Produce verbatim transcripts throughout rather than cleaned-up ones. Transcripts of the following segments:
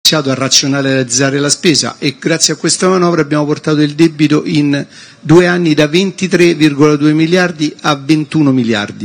iniziato a razionalizzare la spesa e grazie a questa manovra abbiamo portato il debito in due anni da ventitré virgola due miliardi a ventuno miliardi.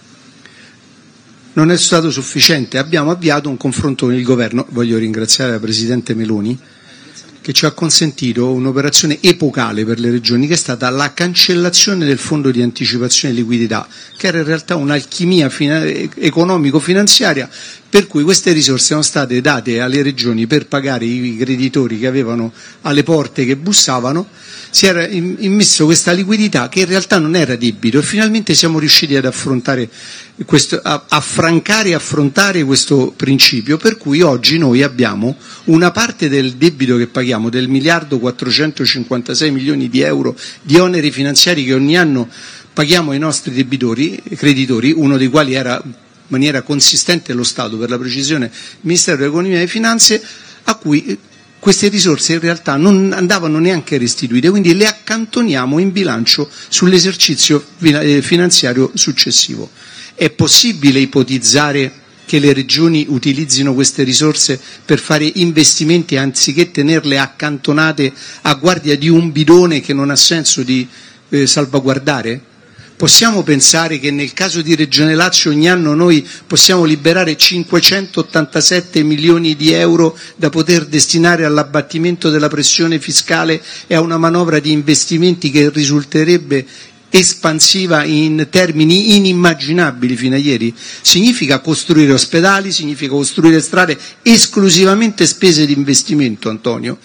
Non è stato sufficiente, abbiamo avviato un confronto con il governo, voglio ringraziare la Presidente Meloni, che ci ha consentito un'operazione epocale per le regioni, che è stata la cancellazione del fondo di anticipazione e liquidità, che era in realtà un'alchimia economico-finanziaria, per cui queste risorse sono state date alle regioni per pagare i creditori che avevano alle porte, che bussavano. Si era immesso questa liquidità che in realtà non era debito e finalmente siamo riusciti ad affrontare questo, a affrancare e affrontare questo principio, per cui oggi noi abbiamo una parte del debito che paghiamo del miliardo quattrocentocinquantasei milioni di euro di oneri finanziari che ogni anno paghiamo ai nostri debitori, creditori, uno dei quali era in maniera consistente lo Stato, per la precisione il Ministero dell'Economia e delle Finanze, a cui queste risorse in realtà non andavano neanche restituite, quindi le accantoniamo in bilancio sull'esercizio finanziario successivo. È possibile ipotizzare che le regioni utilizzino queste risorse per fare investimenti anziché tenerle accantonate a guardia di un bidone che non ha senso di eh, salvaguardare? Possiamo pensare che nel caso di Regione Lazio ogni anno noi possiamo liberare cinquecentottantasette milioni di euro da poter destinare all'abbattimento della pressione fiscale e a una manovra di investimenti che risulterebbe espansiva in termini inimmaginabili fino a ieri? Significa costruire ospedali, significa costruire strade, esclusivamente spese di investimento, Antonio.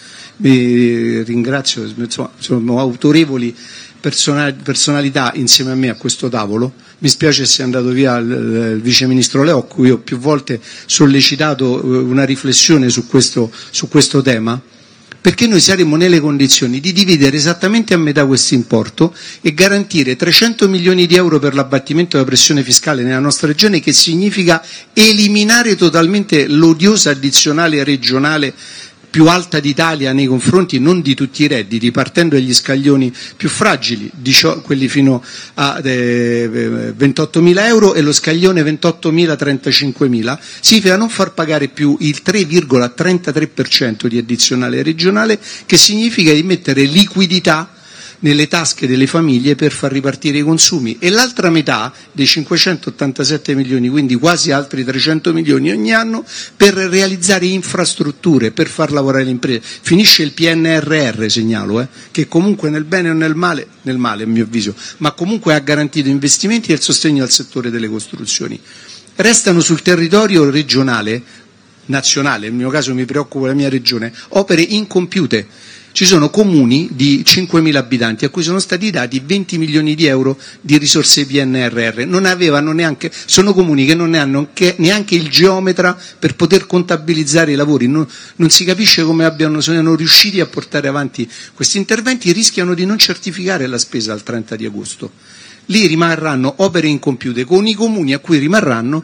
Vi ringrazio, insomma, sono autorevoli personalità insieme a me a questo tavolo. Mi spiace sia andato via il, il Vice Ministro Leo, a cui ho più volte sollecitato una riflessione su questo, su questo tema, perché noi saremo nelle condizioni di dividere esattamente a metà questo importo e garantire trecento milioni di euro per l'abbattimento della pressione fiscale nella nostra regione, che significa eliminare totalmente l'odiosa addizionale regionale più alta d'Italia nei confronti non di tutti i redditi, partendo dagli scaglioni più fragili, quelli fino a eh, ventottomila euro, e lo scaglione ventottomila trentacinquemila, significa non far pagare più il tre virgola trentatré per cento di addizionale regionale, che significa di mettere liquidità nelle tasche delle famiglie per far ripartire i consumi, e l'altra metà dei cinquecentottantasette milioni, quindi quasi altri trecento milioni ogni anno, per realizzare infrastrutture, per far lavorare le imprese. Finisce il P N R R, segnalo, eh, che comunque nel bene o nel male, nel male a mio avviso, ma comunque ha garantito investimenti e il sostegno al settore delle costruzioni. Restano sul territorio regionale, nazionale, nel mio caso mi preoccupa la mia regione, opere incompiute. Ci sono comuni di cinquemila abitanti a cui sono stati dati venti milioni di euro di risorse P N R R. Non avevano neanche, sono comuni che non ne hanno che, neanche il geometra per poter contabilizzare i lavori. Non, non si capisce come abbiano, sono riusciti a portare avanti questi interventi, rischiano di non certificare la spesa al trenta di agosto. Lì rimarranno opere incompiute, con i comuni a cui rimarranno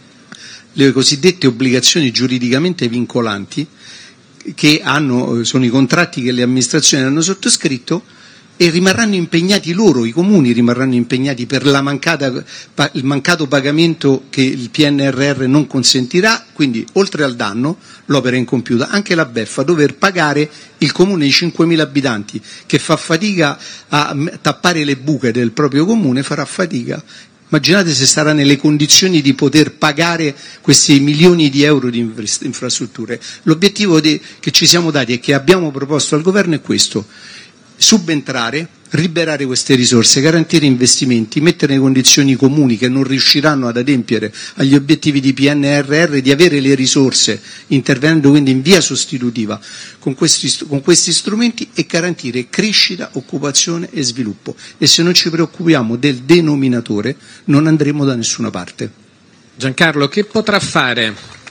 le cosiddette obbligazioni giuridicamente vincolanti, che hanno, sono i contratti che le amministrazioni hanno sottoscritto, e rimarranno impegnati loro, i comuni rimarranno impegnati per la mancata, il mancato pagamento che il P N R R non consentirà, quindi oltre al danno, l'opera incompiuta, anche la beffa, dover pagare il comune di cinquemila abitanti che fa fatica a tappare le buche del proprio comune, farà fatica. Immaginate se sarà nelle condizioni di poter pagare questi milioni di euro di infrastrutture. L'obiettivo de, che ci siamo dati e che abbiamo proposto al governo è questo: subentrare, liberare queste risorse, garantire investimenti, mettere in condizioni i comuni che non riusciranno ad adempiere agli obiettivi di P N R R di avere le risorse, intervenendo quindi in via sostitutiva con questi, con questi strumenti, e garantire crescita, occupazione e sviluppo. E se non ci preoccupiamo del denominatore non andremo da nessuna parte. Giancarlo, che potrà fare,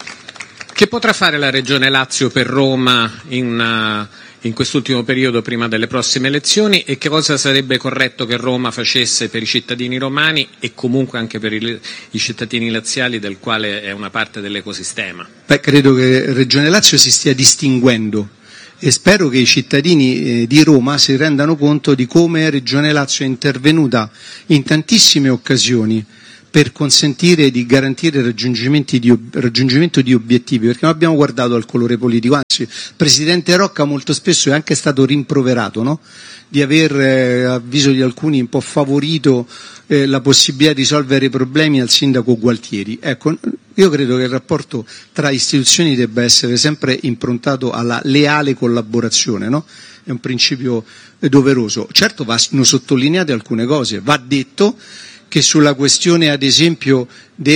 che potrà fare la Regione Lazio per Roma in... Uh... in quest'ultimo periodo prima delle prossime elezioni, e che cosa sarebbe corretto che Roma facesse per i cittadini romani e comunque anche per i, i cittadini laziali, del quale è una parte dell'ecosistema? Beh, credo che Regione Lazio si stia distinguendo e spero che i cittadini eh, di Roma si rendano conto di come Regione Lazio è intervenuta in tantissime occasioni per consentire di garantire raggiungimenti di, raggiungimento di obiettivi, perché non abbiamo guardato al colore politico, anzi il Presidente Rocca molto spesso è anche stato rimproverato, no? Di aver, eh, a avviso di alcuni, un po' favorito eh, la possibilità di risolvere i problemi al sindaco Gualtieri. Ecco, io credo che il rapporto tra istituzioni debba essere sempre improntato alla leale collaborazione, no? È un principio doveroso. Certo vanno sottolineate alcune cose, va detto che sulla questione ad esempio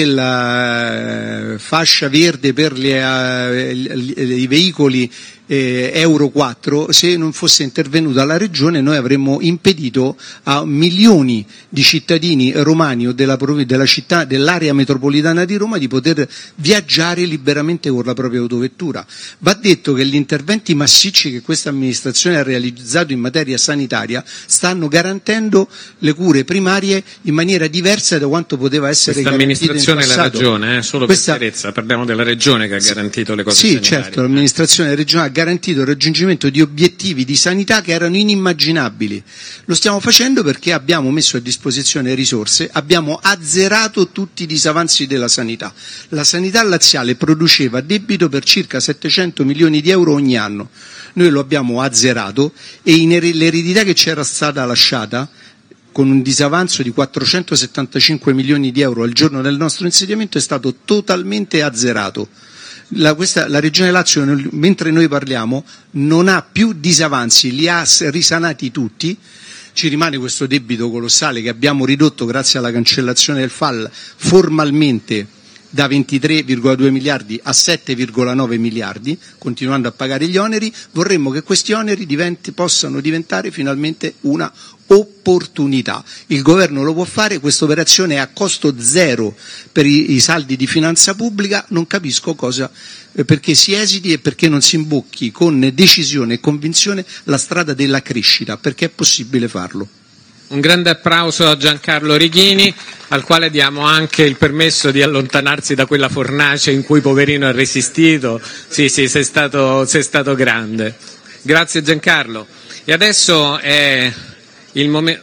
della fascia verde per le, i veicoli eh, Euro quattro, se non fosse intervenuta la Regione noi avremmo impedito a milioni di cittadini romani o della, della città, dell'area metropolitana di Roma di poter viaggiare liberamente con la propria autovettura. Va detto che gli interventi massicci che questa amministrazione ha realizzato in materia sanitaria stanno garantendo le cure primarie in maniera diversa da quanto poteva essere garantito in passato. L'amministrazione e la Regione, eh, solo Questa... per chiarezza, parliamo della Regione che ha garantito le cose sì, sanitarie. Sì, certo, l'amministrazione regionale ha garantito il raggiungimento di obiettivi di sanità che erano inimmaginabili. Lo stiamo facendo perché abbiamo messo a disposizione risorse, abbiamo azzerato tutti i disavanzi della sanità. La sanità laziale produceva debito per circa settecento milioni di euro ogni anno. Noi lo abbiamo azzerato e in er- l'eredità che c'era stata lasciata con un disavanzo di quattrocentosettantacinque milioni di euro al giorno del nostro insediamento è stato totalmente azzerato. La, questa, la Regione Lazio, mentre noi parliamo, non ha più disavanzi, li ha risanati tutti. Ci rimane questo debito colossale che abbiamo ridotto grazie alla cancellazione del F A L formalmente da ventitré virgola due miliardi a sette virgola nove miliardi, continuando a pagare gli oneri. Vorremmo che questi oneri diventi, possano diventare finalmente una opportunità. Il governo lo può fare, questa operazione è a costo zero per i, i saldi di finanza pubblica, non capisco cosa, eh, perché si esiti e perché non si imbocchi con decisione e convinzione la strada della crescita, perché è possibile farlo. Un grande applauso a Giancarlo Righini, al quale diamo anche il permesso di allontanarsi da quella fornace in cui poverino ha resistito. Sì, sì, sei stato, sei stato grande. Grazie Giancarlo. E adesso è il momento.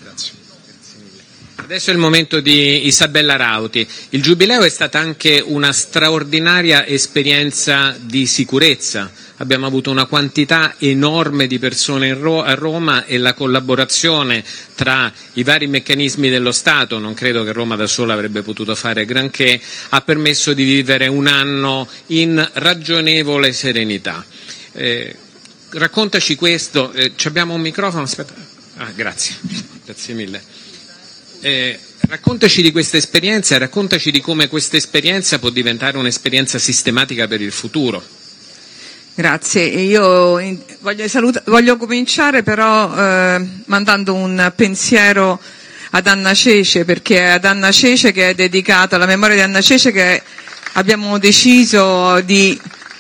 Adesso è il momento di Isabella Rauti. Il Giubileo è stata anche una straordinaria esperienza di sicurezza. Abbiamo avuto una quantità enorme di persone in Ro- a Roma e la collaborazione tra i vari meccanismi dello Stato, non credo che Roma da sola avrebbe potuto fare granché, ha permesso di vivere un anno in ragionevole serenità. Eh, raccontaci questo, eh, abbiamo un microfono? Aspetta. Ah, grazie, grazie mille. Eh, raccontaci di questa esperienza e raccontaci di come questa esperienza può diventare un'esperienza sistematica per il futuro. Grazie, io voglio, saluta- voglio cominciare però eh, mandando un pensiero ad Anna Cece, perché è ad Anna Cece che è dedicato, alla memoria di Anna Cece che abbiamo deciso di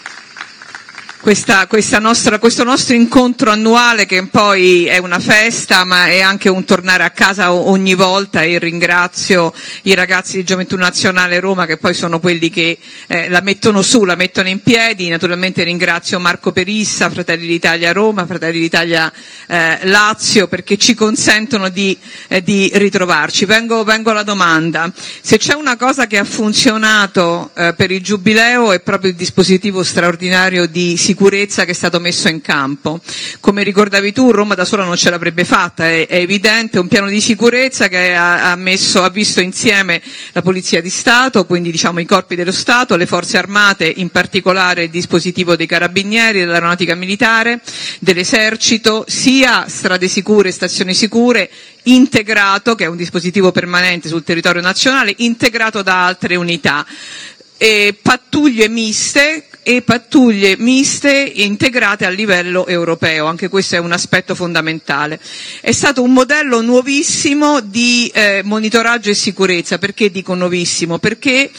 Questa, questa nostra, questo nostro incontro annuale, che poi è una festa ma è anche un tornare a casa ogni volta, e ringrazio i ragazzi di Gioventù Nazionale Roma che poi sono quelli che eh, la mettono su, la mettono in piedi. Naturalmente ringrazio Marco Perissa, Fratelli d'Italia Roma, Fratelli d'Italia eh, Lazio, perché ci consentono di, eh, di ritrovarci. Vengo, vengo alla domanda. Se c'è una cosa che ha funzionato eh, per il Giubileo è proprio il dispositivo straordinario di sicurezza sicurezza che è stato messo in campo. Come ricordavi tu, Roma da sola non ce l'avrebbe fatta, è, è evidente, un piano di sicurezza che ha, ha, messo, ha visto insieme la Polizia di Stato, quindi diciamo i corpi dello Stato, le forze armate, in particolare il dispositivo dei carabinieri, dell'aeronautica militare, dell'esercito, sia strade sicure, stazioni sicure, integrato, che è un dispositivo permanente sul territorio nazionale, integrato da altre unità, e pattuglie miste, e pattuglie miste integrate a livello europeo, anche questo è un aspetto fondamentale. È stato un modello nuovissimo di eh, monitoraggio e sicurezza. Perché dico nuovissimo? Perché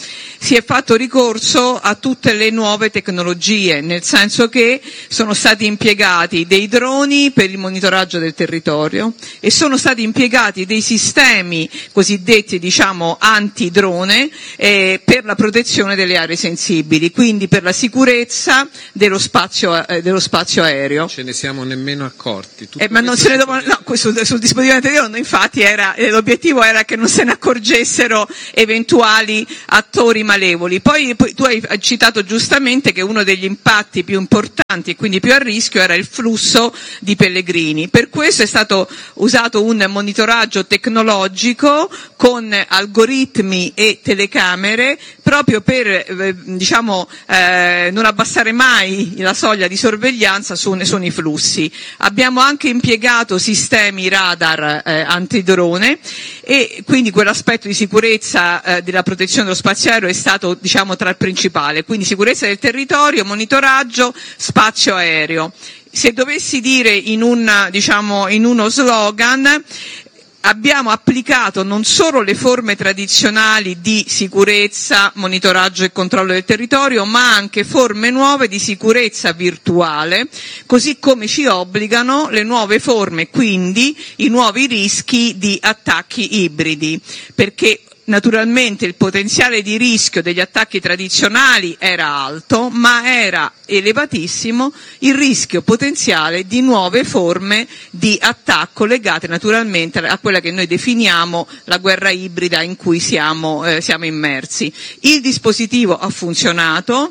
si è fatto ricorso a tutte le nuove tecnologie, nel senso che sono stati impiegati dei droni per il monitoraggio del territorio e sono stati impiegati dei sistemi cosiddetti, diciamo, antidrone eh, per la protezione delle aree sensibili, quindi per la sicurezza dello spazio, eh, dello spazio aereo. Ce ne siamo nemmeno accorti. Eh, ma non se ne dovevano, no, questo, sul dispositivo anteriore, infatti era, eh, l'obiettivo era che non se ne accorgessero eventuali attori malevoli. Poi, poi tu hai citato giustamente che uno degli impatti più importanti e quindi più a rischio era il flusso di pellegrini. Per questo è stato usato un monitoraggio tecnologico con algoritmi e telecamere proprio per eh, diciamo eh, non abbassare mai la soglia di sorveglianza su, su i flussi. Abbiamo anche impiegato sistemi radar eh, antidrone e quindi quell'aspetto di sicurezza eh, della protezione dello spazio aereo è stato, diciamo, tra il principale, quindi sicurezza del territorio, monitoraggio, spazio aereo. Se dovessi dire in, un, diciamo, in uno slogan, abbiamo applicato non solo le forme tradizionali di sicurezza, monitoraggio e controllo del territorio, ma anche forme nuove di sicurezza virtuale, così come ci obbligano le nuove forme, quindi i nuovi rischi di attacchi ibridi, perché naturalmente il potenziale di rischio degli attacchi tradizionali era alto, ma era elevatissimo il rischio potenziale di nuove forme di attacco legate naturalmente a quella che noi definiamo la guerra ibrida in cui siamo, eh, siamo immersi. Il dispositivo ha funzionato.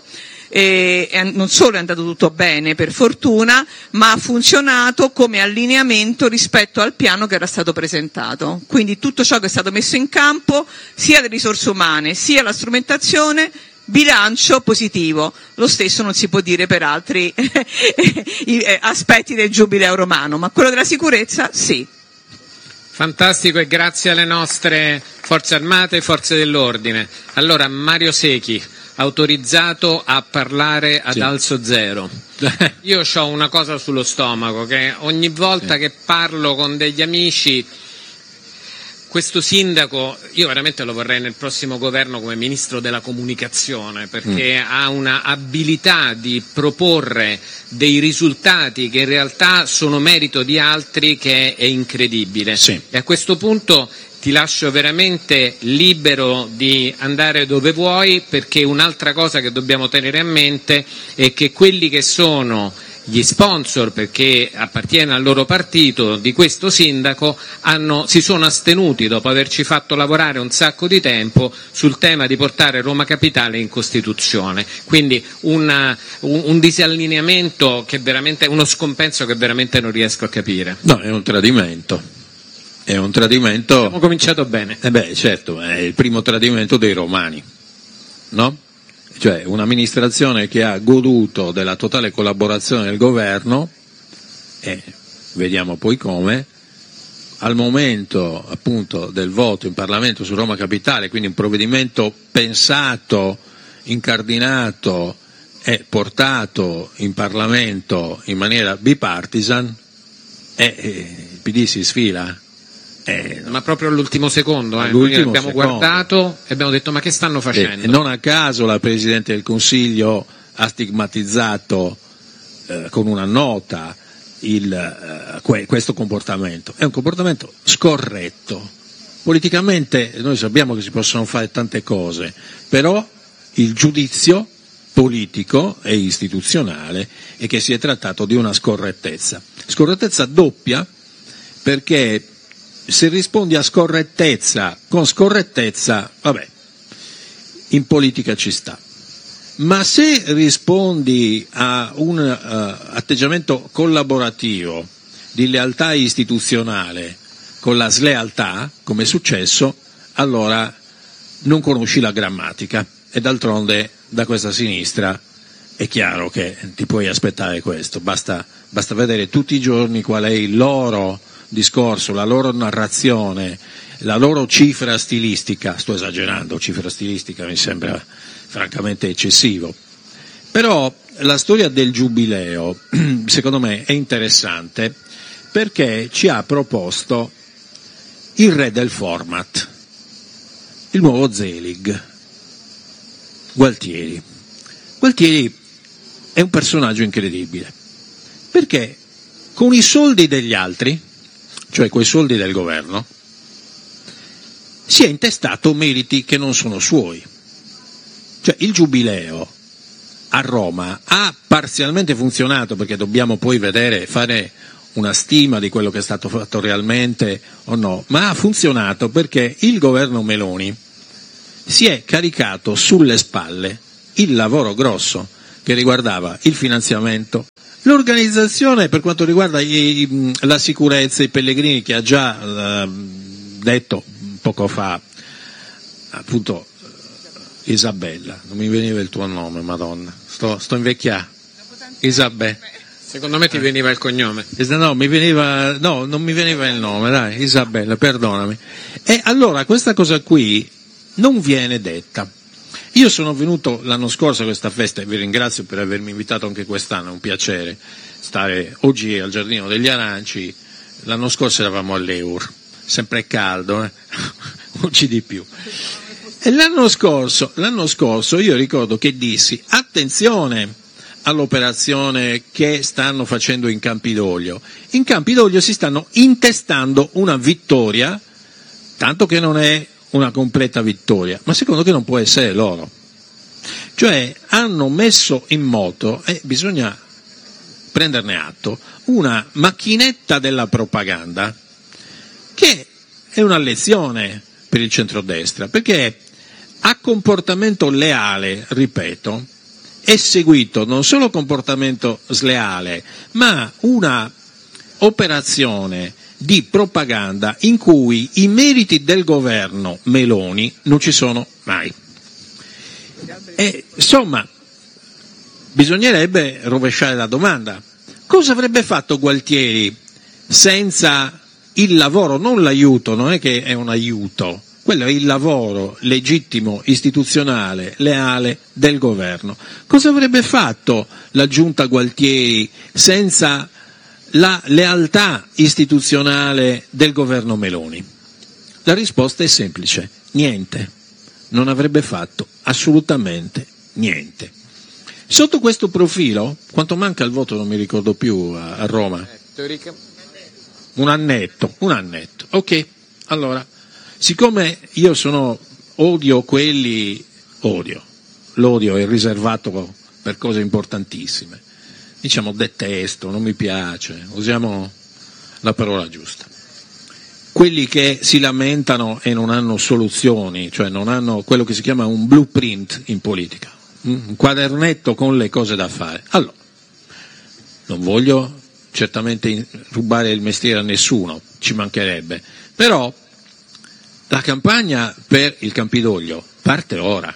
E non solo è andato tutto bene per fortuna, ma ha funzionato come allineamento rispetto al piano che era stato presentato. Quindi tutto ciò che è stato messo in campo, sia le risorse umane, sia la strumentazione, bilancio positivo. Lo stesso non si può dire per altri aspetti del giubileo romano, ma quello della sicurezza sì. Fantastico, e grazie alle nostre forze armate e forze dell'ordine. Allora, Mario Secchi, autorizzato a parlare ad sì. alzo zero. Io ho una cosa sullo stomaco, che ogni volta sì. che parlo con degli amici, questo sindaco, io veramente lo vorrei nel prossimo governo come ministro della comunicazione, perché mm. ha una abilità di proporre dei risultati che in realtà sono merito di altri che è incredibile. Sì. E a questo punto ti lascio veramente libero di andare dove vuoi, perché un'altra cosa che dobbiamo tenere a mente è che quelli che sono gli sponsor, perché appartiene al loro partito, di questo sindaco, hanno, si sono astenuti dopo averci fatto lavorare un sacco di tempo sul tema di portare Roma Capitale in Costituzione. Quindi una, un, un disallineamento che veramente, uno scompenso che veramente non riesco a capire. No, è un tradimento. È un tradimento. Abbiamo cominciato bene. Eh beh, certo, è il primo tradimento dei romani, no? Cioè un'amministrazione che ha goduto della totale collaborazione del governo, e vediamo poi come, al momento appunto del voto in Parlamento su Roma Capitale, quindi un provvedimento pensato, incardinato e portato in Parlamento in maniera bipartisan, e il P D si sfila. Eh, ma proprio all'ultimo secondo, eh. all'ultimo Noi abbiamo secondo. guardato e abbiamo detto ma che stanno facendo? E non a caso la Presidente del Consiglio ha stigmatizzato eh, con una nota il, eh, que- questo comportamento. È un comportamento scorretto. Politicamente noi sappiamo che si possono fare tante cose, però il giudizio politico e istituzionale è che si è trattato di una scorrettezza. Scorrettezza doppia, perché se rispondi a scorrettezza con scorrettezza, vabbè, in politica ci sta. Ma se rispondi a un uh, atteggiamento collaborativo di lealtà istituzionale con la slealtà, come è successo, allora non conosci la grammatica. E d'altronde da questa sinistra è chiaro che ti puoi aspettare questo. Basta, basta vedere tutti i giorni qual è il loro discorso, la loro narrazione, la loro cifra stilistica. Sto esagerando, cifra stilistica mi sembra francamente eccessivo, però la storia del giubileo secondo me è interessante perché ci ha proposto il re del format, il nuovo Zelig. Gualtieri. Gualtieri è un personaggio incredibile, perché con i soldi degli altri, cioè coi soldi del governo, si è intestato meriti che non sono suoi. Cioè il giubileo a Roma ha parzialmente funzionato, perché dobbiamo poi vedere, fare una stima di quello che è stato fatto realmente o no, ma ha funzionato perché il governo Meloni si è caricato sulle spalle il lavoro grosso che riguardava il finanziamento, l'organizzazione per quanto riguarda i, la sicurezza, i pellegrini, che ha già eh, detto poco fa appunto Isabella, non mi veniva il tuo nome, Madonna, sto, sto invecchiando. Isabella. Secondo me ti veniva il cognome. No, mi veniva, no, non mi veniva il nome, dai, Isabella, perdonami. E allora questa cosa qui non viene detta. Io sono venuto l'anno scorso a questa festa e vi ringrazio per avermi invitato anche quest'anno, è un piacere stare oggi al Giardino degli Aranci, l'anno scorso eravamo all'Eur, sempre caldo, eh? Oggi di più. E l'anno scorso, l'anno scorso io ricordo che dissi, attenzione all'operazione che stanno facendo in Campidoglio, in Campidoglio si stanno intestando una vittoria, tanto che non è una completa vittoria, ma secondo che non può essere loro. Cioè hanno messo in moto, e bisogna prenderne atto, una macchinetta della propaganda che è una lezione per il centrodestra, perché a comportamento leale, ripeto, è seguito non solo comportamento sleale, ma una operazione di propaganda in cui i meriti del governo Meloni non ci sono mai. E, insomma, bisognerebbe rovesciare la domanda: cosa avrebbe fatto Gualtieri senza il lavoro, non l'aiuto, non è che è un aiuto, quello è il lavoro legittimo, istituzionale, leale del governo. Cosa avrebbe fatto la giunta Gualtieri senza la lealtà istituzionale del governo Meloni? La risposta è semplice: niente. Non avrebbe fatto assolutamente niente. Sotto questo profilo, quanto manca il voto non mi ricordo più a, a Roma? Un annetto, un annetto. Ok, allora, siccome io sono, odio quelli, odio, l'odio è riservato per cose importantissime. Diciamo detesto, non mi piace, usiamo la parola giusta. Quelli che si lamentano e non hanno soluzioni, cioè non hanno quello che si chiama un blueprint in politica, un quadernetto con le cose da fare. Allora, non voglio certamente rubare il mestiere a nessuno, ci mancherebbe, però la campagna per il Campidoglio parte ora.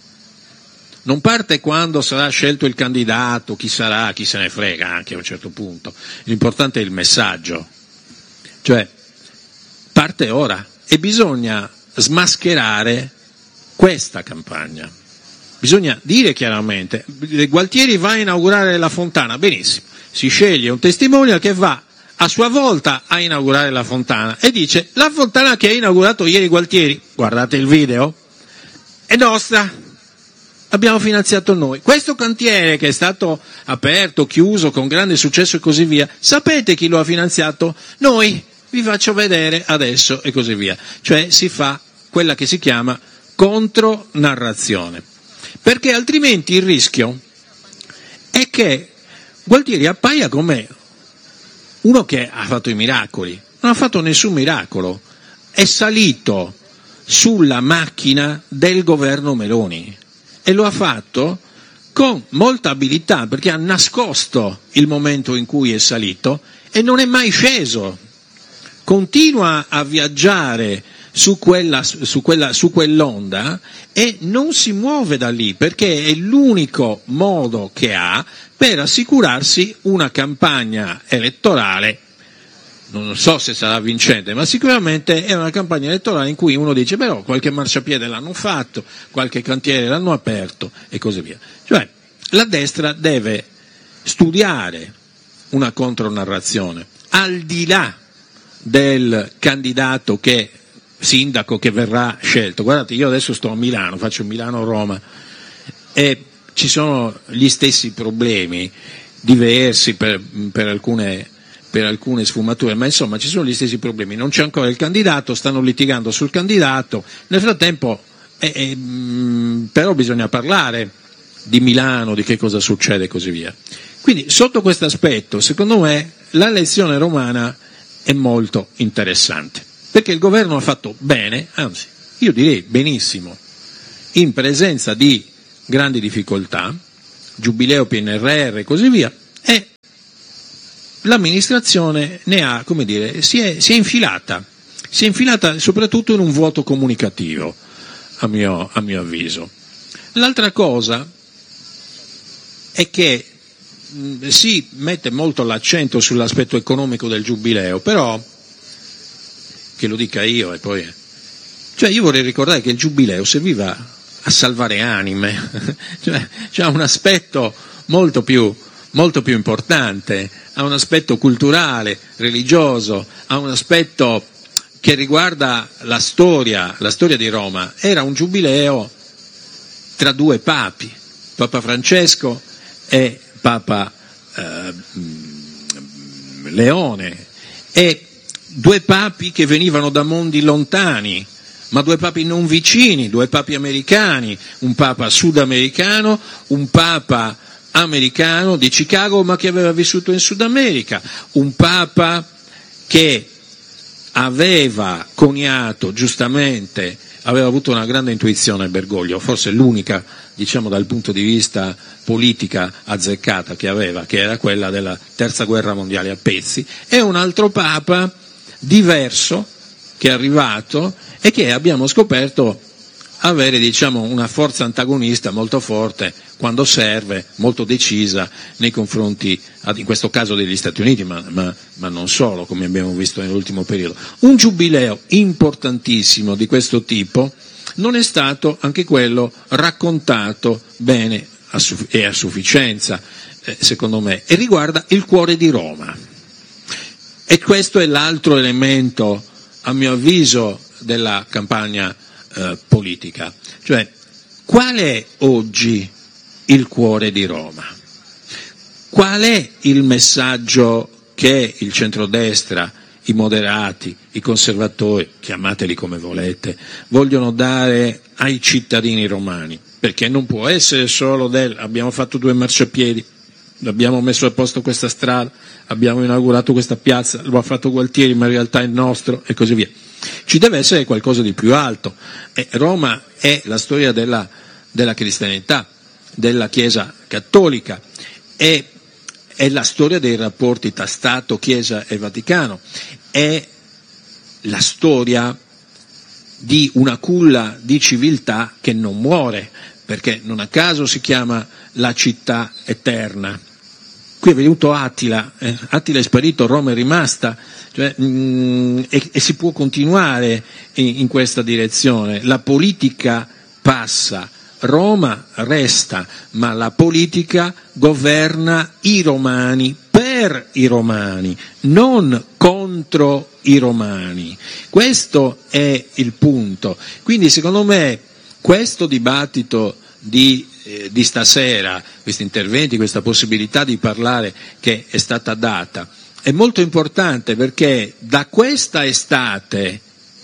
Non parte quando sarà scelto il candidato, chi sarà, chi se ne frega anche a un certo punto. L'importante è il messaggio. Cioè, parte ora e bisogna smascherare questa campagna. Bisogna dire chiaramente, Gualtieri va a inaugurare la fontana, benissimo, si sceglie un testimonial che va a sua volta a inaugurare la fontana e dice: la fontana che ha inaugurato ieri Gualtieri, guardate il video, è nostra. Abbiamo finanziato noi. Questo cantiere che è stato aperto, chiuso, con grande successo e così via, sapete chi lo ha finanziato? Noi, vi faccio vedere adesso e così via. Cioè si fa quella che si chiama contronarrazione. Perché altrimenti il rischio è che Gualtieri appaia come uno che ha fatto i miracoli. Non ha fatto nessun miracolo. È salito sulla macchina del governo Meloni. E lo ha fatto con molta abilità, perché ha nascosto il momento in cui è salito e non è mai sceso. Continua a viaggiare su quella, su quella, su quell'onda e non si muove da lì, perché è l'unico modo che ha per assicurarsi una campagna elettorale. Non so se sarà vincente, ma sicuramente è una campagna elettorale in cui uno dice: però qualche marciapiede l'hanno fatto, qualche cantiere l'hanno aperto e così via. Cioè la destra deve studiare una contronarrazione al di là del candidato che sindaco che verrà scelto. Guardate, io adesso sto a Milano, faccio Milano-Roma e ci sono gli stessi problemi, diversi per, per alcune per alcune sfumature, ma insomma ci sono gli stessi problemi, non c'è ancora il candidato, stanno litigando sul candidato, nel frattempo eh, eh, mh, però bisogna parlare di Milano, di che cosa succede e così via. Quindi sotto questo aspetto, secondo me, la lezione romana è molto interessante, perché il governo ha fatto bene, anzi io direi benissimo, in presenza di grandi difficoltà, giubileo P N R R e così via, e l'amministrazione ne ha, come dire, si è, si è infilata, si è infilata soprattutto in un vuoto comunicativo, a mio, a mio avviso. L'altra cosa è che mh, si mette molto l'accento sull'aspetto economico del giubileo, però, che lo dica io e poi... Cioè io vorrei ricordare che il giubileo serviva a salvare anime, cioè c'ha un aspetto molto più, molto più importante, ha un aspetto culturale, religioso, ha un aspetto che riguarda la storia, la storia di Roma. Era un giubileo tra due papi, Papa Francesco e Papa eh, Leone, e due papi che venivano da mondi lontani, ma due papi non vicini, due papi americani, un papa sudamericano, un papa americano di Chicago ma che aveva vissuto in Sud America, un papa che aveva coniato giustamente, aveva avuto una grande intuizione Bergoglio, forse l'unica, diciamo dal punto di vista politica azzeccata che aveva, che era quella della terza guerra mondiale a pezzi, e un altro papa diverso che è arrivato e che abbiamo scoperto avere, diciamo, una forza antagonista molto forte quando serve, molto decisa nei confronti, in questo caso degli Stati Uniti, ma, ma, ma non solo, come abbiamo visto nell'ultimo periodo. Un giubileo importantissimo di questo tipo non è stato anche quello raccontato bene a suff- e a sufficienza, eh, secondo me, e riguarda il cuore di Roma. E questo è l'altro elemento, a mio avviso, della campagna eh, politica. Cioè, qual è oggi il cuore di Roma? Qual è il messaggio che il centrodestra, i moderati, i conservatori, chiamateli come volete, vogliono dare ai cittadini romani? Perché non può essere solo del abbiamo fatto due marciapiedi, abbiamo messo a posto questa strada, abbiamo inaugurato questa piazza, lo ha fatto Gualtieri ma in realtà è nostro e così via. Ci deve essere qualcosa di più alto. E Roma è la storia della, della cristianità, della Chiesa cattolica, è, è la storia dei rapporti tra Stato, Chiesa e Vaticano, è la storia di una culla di civiltà che non muore, perché non a caso si chiama la città eterna. Qui è venuto Attila, eh, Attila è sparito, Roma è rimasta, cioè, mh, e, e si può continuare in, in questa direzione. La politica passa, Roma resta, ma la politica governa i romani per i romani, non contro i romani. Questo è il punto. Quindi secondo me questo dibattito di Eh, di stasera, questi interventi, questa possibilità di parlare che è stata data, è molto importante perché da questa estate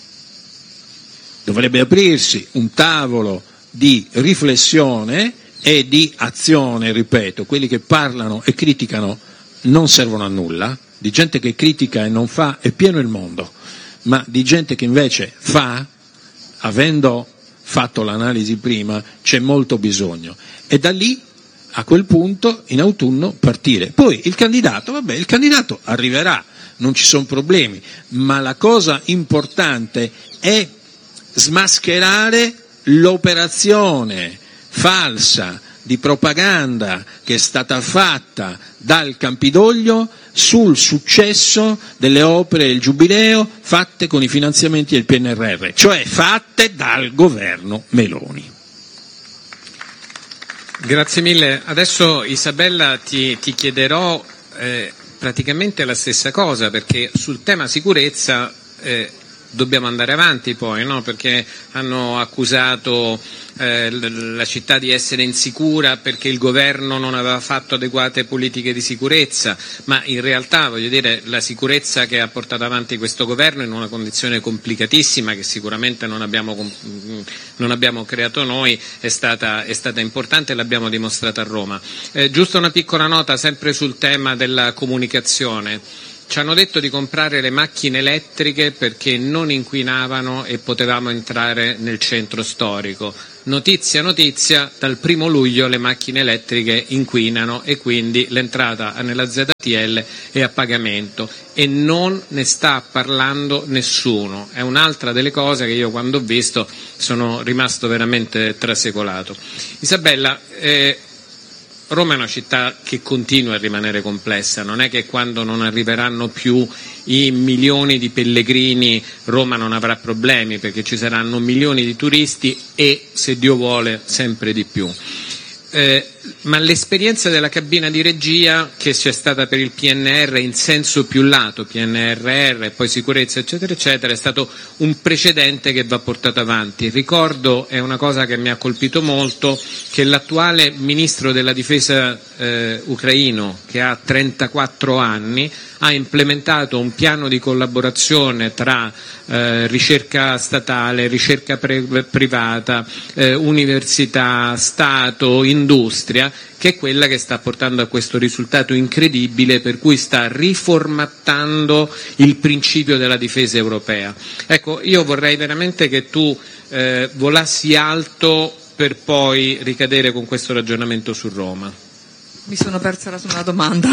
dovrebbe aprirsi un tavolo di riflessione e di azione, ripeto, quelli che parlano e criticano non servono a nulla, di gente che critica e non fa è pieno il mondo, ma di gente che invece fa, avendo fatto l'analisi prima, c'è molto bisogno. E da lì, a quel punto, in autunno, partire. Poi il candidato, vabbè, il candidato arriverà, non ci sono problemi, ma la cosa importante è smascherare l'operazione falsa di propaganda che è stata fatta dal Campidoglio sul successo delle opere del Giubileo fatte con i finanziamenti del P N R R, cioè fatte dal governo Meloni. Grazie mille. Adesso Isabella ti, ti chiederò eh, praticamente la stessa cosa, perché sul tema sicurezza eh, dobbiamo andare avanti poi, no? Perché hanno accusato eh, la città di essere insicura perché il governo non aveva fatto adeguate politiche di sicurezza, ma in realtà, voglio dire, la sicurezza che ha portato avanti questo governo in una condizione complicatissima che sicuramente non abbiamo, non abbiamo creato noi è stata, è stata importante e l'abbiamo dimostrata a Roma. Eh, giusto una piccola nota sempre sul tema della comunicazione. Ci hanno detto di comprare le macchine elettriche perché non inquinavano e potevamo entrare nel centro storico. Notizia, notizia, dal primo luglio le macchine elettriche inquinano e quindi l'entrata nella Z T L è a pagamento e non ne sta parlando nessuno. È un'altra delle cose che io quando ho visto sono rimasto veramente trasecolato. Isabella, eh, Roma è una città che continua a rimanere complessa, non è che quando non arriveranno più i milioni di pellegrini Roma non avrà problemi, perché ci saranno milioni di turisti e, se Dio vuole, sempre di più. Eh, ma l'esperienza della cabina di regia che c'è stata per il P N R R in senso più lato, P N R R e poi sicurezza eccetera eccetera, è stato un precedente che va portato avanti. Ricordo, è una cosa che mi ha colpito molto, che l'attuale ministro della difesa eh, ucraino, che ha trentaquattro anni, ha implementato un piano di collaborazione tra eh, ricerca statale, ricerca pre- privata, eh, università, Stato, industria, che è quella che sta portando a questo risultato incredibile, per cui sta riformattando il principio della difesa europea. Ecco, io vorrei veramente che tu eh, volassi alto per poi ricadere con questo ragionamento su Roma. Mi sono persa la tua domanda.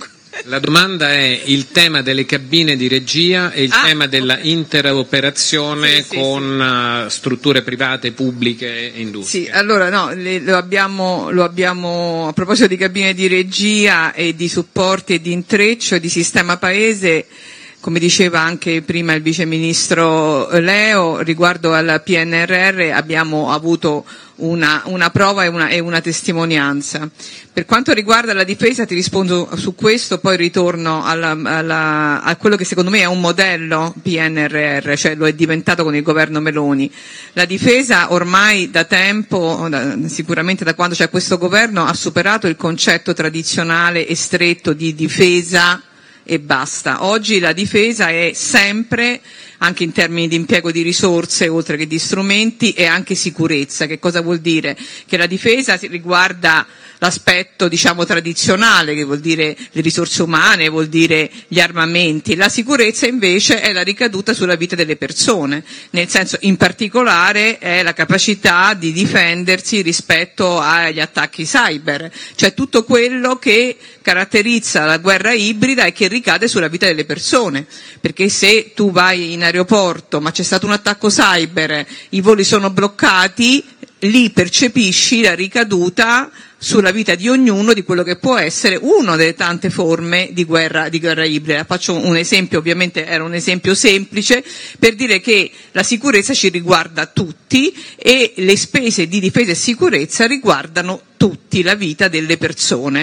La domanda è il tema delle cabine di regia e il ah, tema della okay. interoperazione sì, sì, con sì. strutture private, pubbliche e industrie. Sì, allora no, le, lo, abbiamo, lo abbiamo, a proposito di cabine di regia e di supporti e di intreccio e di sistema paese, come diceva anche prima il Vice Ministro Leo, riguardo al P N R R abbiamo avuto una, una prova e una, e una testimonianza. Per quanto riguarda la difesa ti rispondo su questo, poi ritorno alla, alla, a quello che secondo me è un modello P N R R, cioè lo è diventato con il governo Meloni. La difesa ormai da tempo, da, sicuramente da quando c'è questo governo, ha superato il concetto tradizionale e stretto di difesa e basta. Oggi la difesa è sempre, anche in termini di impiego di risorse oltre che di strumenti, e anche sicurezza. Che cosa vuol dire? Che la difesa riguarda l'aspetto, diciamo, tradizionale, che vuol dire le risorse umane, vuol dire gli armamenti. La sicurezza invece è la ricaduta sulla vita delle persone, nel senso, in particolare è la capacità di difendersi rispetto agli attacchi cyber, cioè tutto quello che caratterizza la guerra ibrida e che ricade sulla vita delle persone, perché se tu vai in aeroporto ma c'è stato un attacco cyber, i voli sono bloccati, lì percepisci la ricaduta sulla vita di ognuno di quello che può essere una delle tante forme di guerra, di guerra ibrida. Faccio un esempio, ovviamente era un esempio semplice, per dire che la sicurezza ci riguarda tutti e le spese di difesa e sicurezza riguardano tutti, la vita delle persone.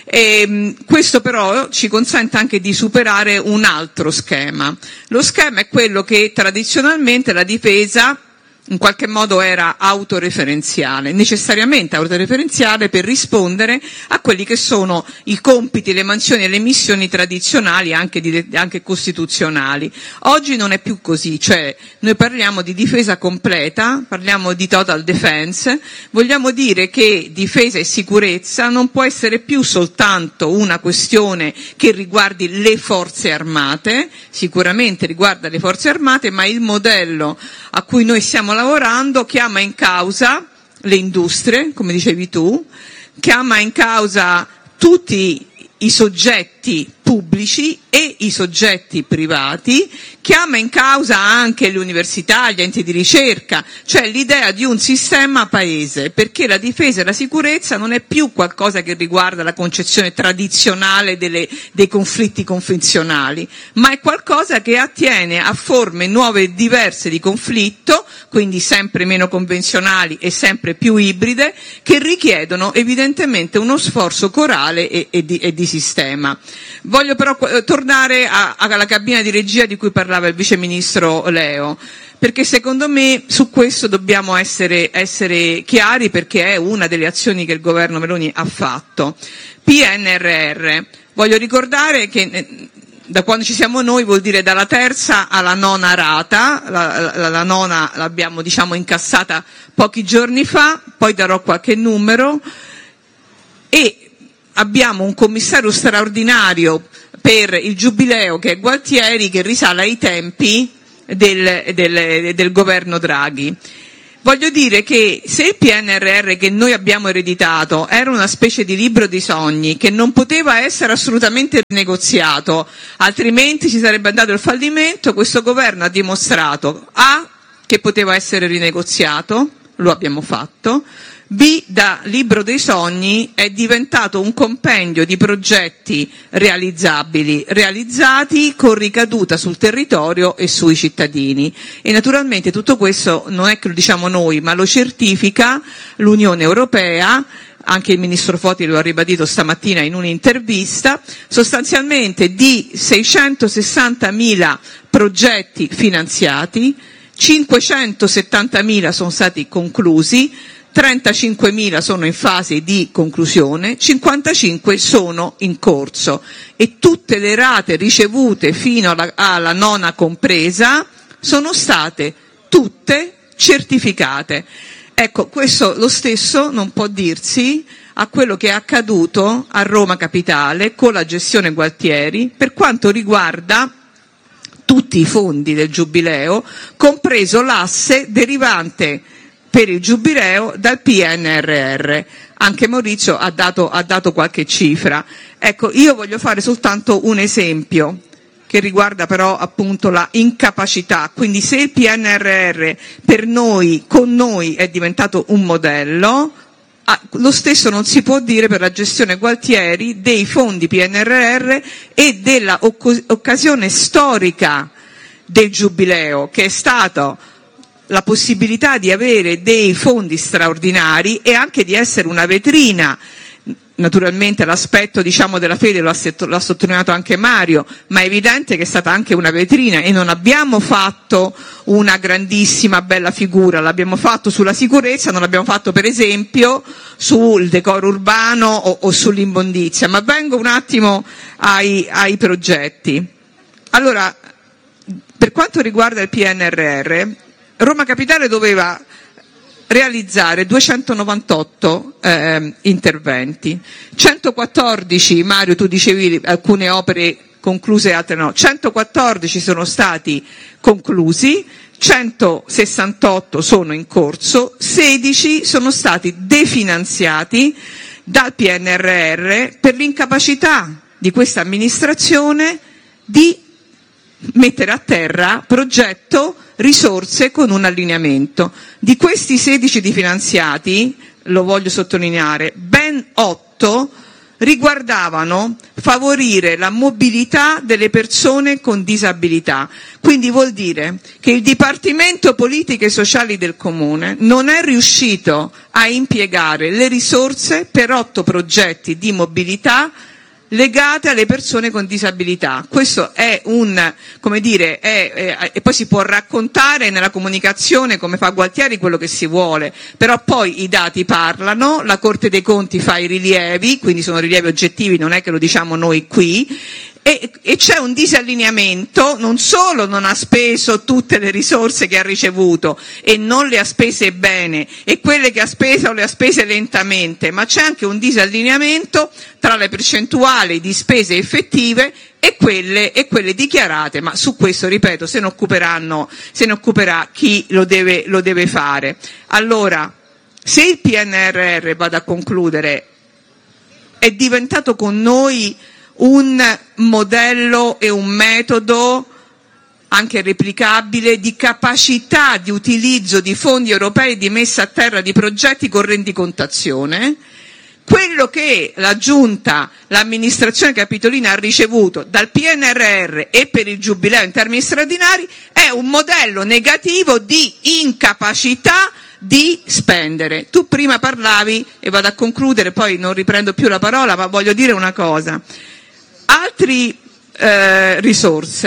E, questo però ci consente anche di superare un altro schema. Lo schema è quello che tradizionalmente la difesa in qualche modo era autoreferenziale, necessariamente autoreferenziale per rispondere a quelli che sono i compiti, le mansioni e le missioni tradizionali, anche, di, anche costituzionali. Oggi non è più così, cioè noi parliamo di difesa completa, parliamo di total defense, vogliamo dire che difesa e sicurezza non può essere più soltanto una questione che riguardi le forze armate, sicuramente riguarda le forze armate, ma il modello a cui noi stiamo lavorando chiama in causa le industrie, come dicevi tu, chiama in causa tutti i soggetti pubblici e i soggetti privati, chiama in causa anche le università, gli enti di ricerca, cioè l'idea di un sistema paese, perché la difesa e la sicurezza non è più qualcosa che riguarda la concezione tradizionale delle, dei conflitti convenzionali, ma è qualcosa che attiene a forme nuove e diverse di conflitto, quindi sempre meno convenzionali e sempre più ibride, che richiedono evidentemente uno sforzo corale e, e, di, e di sistema. Voglio però eh, tornare a, alla cabina di regia di cui parlava parlava il vice ministro Leo, perché secondo me su questo dobbiamo essere, essere chiari, perché è una delle azioni che il governo Meloni ha fatto. P N R R, voglio ricordare che da quando ci siamo noi vuol dire dalla terza alla nona rata, la, la, la nona l'abbiamo diciamo incassata pochi giorni fa, poi darò qualche numero, e abbiamo un commissario straordinario per il Giubileo che è Gualtieri, che risale ai tempi del, del, del governo Draghi. Voglio dire che se il P N R R che noi abbiamo ereditato era una specie di libro dei sogni che non poteva essere assolutamente negoziato, altrimenti ci sarebbe andato il fallimento, questo governo ha dimostrato A, che poteva essere rinegoziato, lo abbiamo fatto, B, da libro dei sogni è diventato un compendio di progetti realizzabili, realizzati con ricaduta sul territorio e sui cittadini. E naturalmente tutto questo non è che lo diciamo noi, ma lo certifica l'Unione Europea. Anche il ministro Foti lo ha ribadito stamattina in un'intervista. Sostanzialmente di seicentosessantamila progetti finanziati, cinquecentosettantamila sono stati conclusi, trentacinquemila sono in fase di conclusione, cinquantacinque sono in corso, e tutte le rate ricevute fino alla, alla nona compresa sono state tutte certificate. Ecco, questo lo stesso non può dirsi a quello che è accaduto a Roma Capitale con la gestione Gualtieri per quanto riguarda tutti i fondi del Giubileo, compreso l'asse derivante per il Giubileo dal P N R R. Anche Maurizio ha dato, ha dato qualche cifra. Ecco, io voglio fare soltanto un esempio che riguarda però appunto la incapacità. Quindi se il P N R R per noi, con noi, è diventato un modello, ah, lo stesso non si può dire per la gestione Gualtieri dei fondi P N R R e della oc- occasione storica del Giubileo, che è stato la possibilità di avere dei fondi straordinari e anche di essere una vetrina. Naturalmente l'aspetto diciamo della fede lo ha, lo ha sottolineato anche Mario, ma è evidente che è stata anche una vetrina, e non abbiamo fatto una grandissima bella figura, l'abbiamo fatto sulla sicurezza, non l'abbiamo fatto per esempio sul decoro urbano o, o sull'immondizia. Ma vengo un attimo ai, ai progetti. Allora, per quanto riguarda il P N R R, Roma Capitale doveva realizzare duecentonovantotto eh, interventi, centoquattordici, Mario tu dicevi alcune opere concluse e altre no, centoquattordici sono stati conclusi, centosessantotto sono in corso, sedici sono stati definanziati dal P N R R per l'incapacità di questa amministrazione di mettere a terra progetto, risorse con un allineamento. Di questi sedici definanziati, lo voglio sottolineare, ben otto riguardavano favorire la mobilità delle persone con disabilità. Quindi vuol dire che il Dipartimento Politiche Sociali del Comune non è riuscito a impiegare le risorse per otto progetti di mobilità legate alle persone con disabilità. Questo è un, come dire, è, è, e poi si può raccontare nella comunicazione, come fa Gualtieri, quello che si vuole, però poi i dati parlano, la Corte dei Conti fa i rilievi, quindi sono rilievi oggettivi, non è che lo diciamo noi qui, e, e c'è un disallineamento. Non solo non ha speso tutte le risorse che ha ricevuto e non le ha spese bene, e quelle che ha speso le ha spese lentamente, ma c'è anche un disallineamento tra le percentuali di spese effettive e quelle, e quelle dichiarate, ma su questo, ripeto, se ne occuperanno, se ne occuperà chi lo deve, lo deve fare. Allora, se il P N R R, vado a concludere, è diventato con noi un modello e un metodo anche replicabile di capacità di utilizzo di fondi europei, di messa a terra di progetti con rendicontazione, quello che la Giunta, l'amministrazione capitolina ha ricevuto dal P N R R e per il Giubileo in termini straordinari è un modello negativo di incapacità di spendere. Tu prima parlavi, e vado a concludere, poi non riprendo più la parola, ma voglio dire una cosa. Altre eh, risorse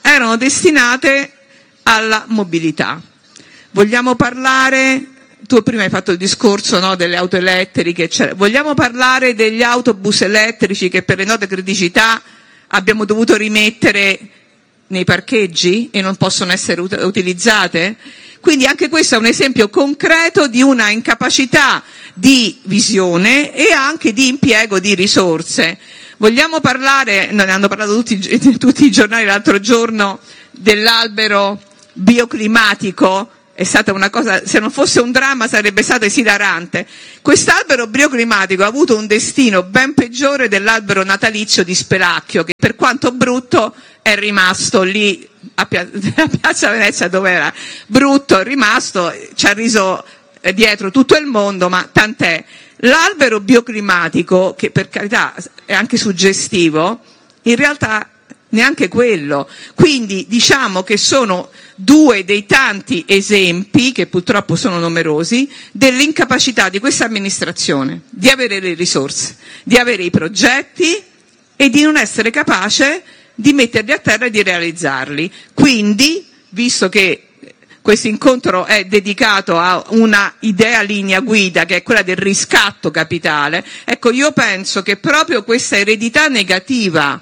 erano destinate alla mobilità. Vogliamo parlare, tu prima hai fatto il discorso, no, delle auto elettriche, eccetera. Vogliamo parlare degli autobus elettrici che per le note criticità abbiamo dovuto rimettere nei parcheggi e non possono essere ut- utilizzate? Quindi anche questo è un esempio concreto di una incapacità di visione e anche di impiego di risorse. Vogliamo parlare, ne hanno parlato tutti, tutti i giornali l'altro giorno, dell'albero bioclimatico? È stata una cosa, se non fosse un dramma sarebbe stato esilarante. Quest'albero bioclimatico ha avuto un destino ben peggiore dell'albero natalizio di Spelacchio, che per quanto brutto è rimasto lì a Piazza Venezia, dove era brutto, è rimasto, ci ha riso dietro tutto il mondo, ma tant'è. L'albero bioclimatico, che per carità è anche suggestivo, in realtà neanche quello. Quindi diciamo che sono due dei tanti esempi, che purtroppo sono numerosi, dell'incapacità di questa amministrazione di avere le risorse, di avere i progetti e di non essere capace di metterli a terra e di realizzarli. Quindi, visto che questo incontro è dedicato a una idea linea guida, che è quella del riscatto capitale, ecco, io penso che proprio questa eredità negativa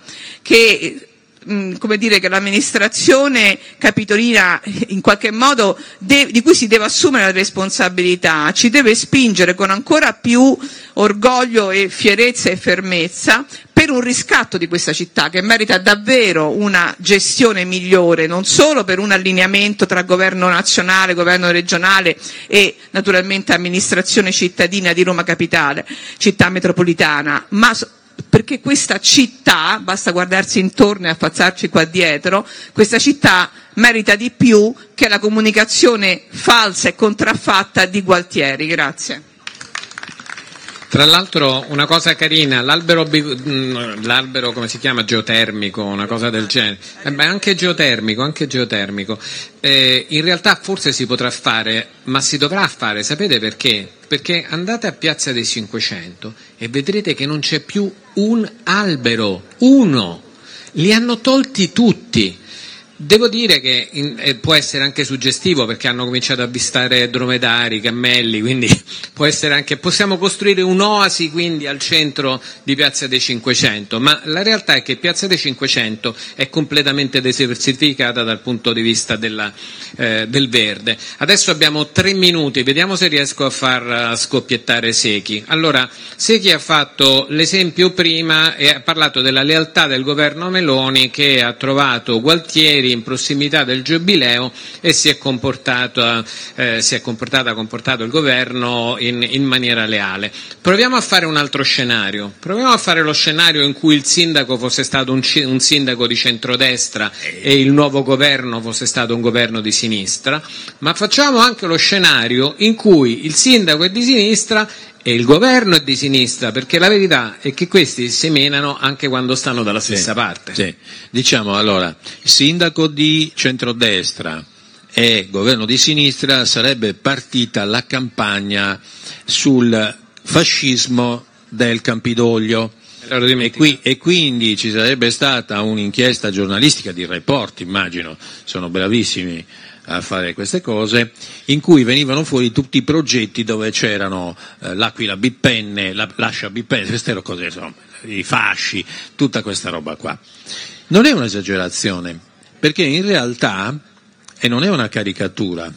che come dire, che l'amministrazione capitolina in qualche modo de- di cui si deve assumere la responsabilità, ci deve spingere con ancora più orgoglio e fierezza e fermezza per un riscatto di questa città, che merita davvero una gestione migliore, non solo per un allineamento tra governo nazionale, governo regionale e naturalmente amministrazione cittadina di Roma Capitale, città metropolitana, ma perché questa città, basta guardarsi intorno e affacciarci qua dietro, questa città merita di più che la comunicazione falsa e contraffatta di Gualtieri. Grazie. Tra l'altro una cosa carina, l'albero, l'albero come si chiama, geotermico, una cosa del genere, eh beh, anche geotermico, anche geotermico, eh, in realtà forse si potrà fare, ma si dovrà fare, sapete perché? Perché andate a Piazza dei Cinquecento e vedrete che non c'è più un albero, uno, li hanno tolti tutti. Devo dire che in, eh, può essere anche suggestivo, perché hanno cominciato a avvistare dromedari, cammelli, quindi può essere anche, possiamo costruire un'oasi quindi al centro di Piazza dei Cinquecento, ma la realtà è che Piazza dei Cinquecento è completamente desertificata dal punto di vista della, eh, del verde. Adesso abbiamo tre minuti, vediamo se riesco a far scoppiettare Secchi. Allora, Secchi ha fatto l'esempio prima e ha parlato della lealtà del governo Meloni, che ha trovato Gualtieri in prossimità del Giubileo e si è comportato, eh, si è comportato, ha comportato il governo in, in maniera leale. Proviamo a fare un altro scenario, proviamo a fare lo scenario in cui il sindaco fosse stato un, un sindaco di centrodestra e il nuovo governo fosse stato un governo di sinistra, ma facciamo anche lo scenario in cui il sindaco è di sinistra e il governo è di sinistra, perché la verità è che questi si menano anche quando stanno dalla stessa sì, parte. Sì. Diciamo allora, sindaco di centrodestra e governo di sinistra, sarebbe partita la campagna sul fascismo del Campidoglio. E, qui, e quindi ci sarebbe stata un'inchiesta giornalistica di Report, immagino, sono bravissimi a fare queste cose, in cui venivano fuori tutti i progetti dove c'erano eh, l'Aquila Bippenne, la, l'Ascia Bippenne, queste cose, insomma, i fasci, tutta questa roba qua. Non è un'esagerazione, perché in realtà, e non è una caricatura,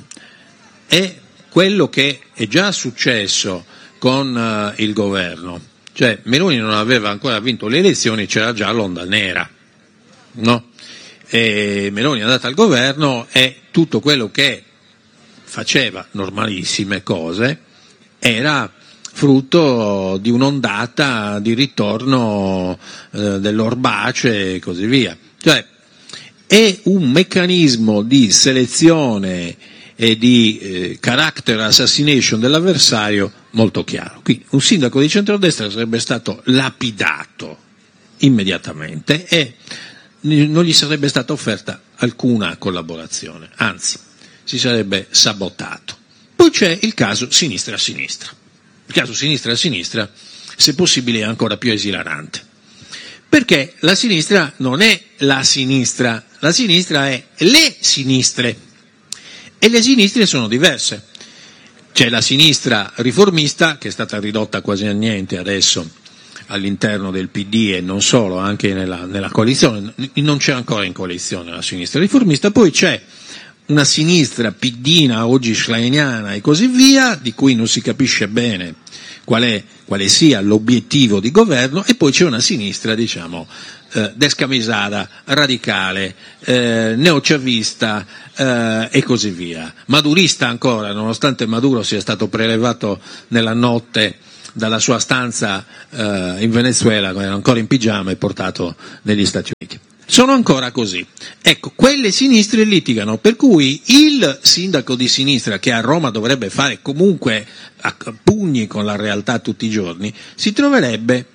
è quello che è già successo con uh, il governo. Cioè, Meloni non aveva ancora vinto le elezioni, c'era già l'onda nera, no? E Meloni è andata al governo e tutto quello che faceva, normalissime cose, era frutto di un'ondata di ritorno eh, dell'orbace e così via. Cioè, è un meccanismo di selezione e di eh, character assassination dell'avversario molto chiaro. Quindi un sindaco di centrodestra sarebbe stato lapidato immediatamente e non gli sarebbe stata offerta alcuna collaborazione, anzi si sarebbe sabotato. Poi c'è il caso sinistra-sinistra. Il caso sinistra-sinistra, se possibile, è ancora più esilarante, perché la sinistra non è la sinistra la sinistra è le sinistre, e le sinistre sono diverse. C'è la sinistra riformista, che è stata ridotta quasi a niente adesso all'interno del P D e non solo, anche nella, nella coalizione, non c'è ancora in coalizione la sinistra riformista. Poi c'è una sinistra piddina, oggi schleiniana e così via, di cui non si capisce bene qual è, quale sia l'obiettivo di governo, e poi c'è una sinistra, diciamo, eh, descamisata, radicale, eh, neochavista eh, e così via. Madurista ancora, nonostante Maduro sia stato prelevato nella notte dalla sua stanza eh, in Venezuela, quando era ancora in pigiama, e portato negli Stati Uniti. Sono ancora così. Ecco, quelle sinistre litigano, per cui il sindaco di sinistra, che a Roma dovrebbe fare comunque a pugni con la realtà tutti i giorni, si troverebbe